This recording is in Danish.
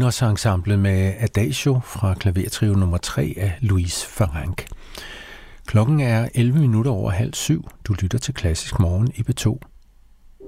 Minors-ensemblet med Adagio fra klavertrio nummer 3 af Louise Farrenc. Klokken er 11 minutter over halv syv. Du lytter til Klassisk Morgen i P2.